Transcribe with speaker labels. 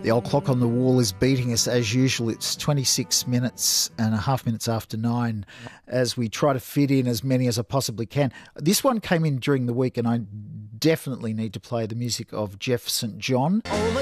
Speaker 1: The old clock on the wall is beating us as usual. It's 26 minutes and a half minutes after 9 as we try to fit in as many as I possibly can. This one came in during the week and I definitely need to play the music of Jeff St. John.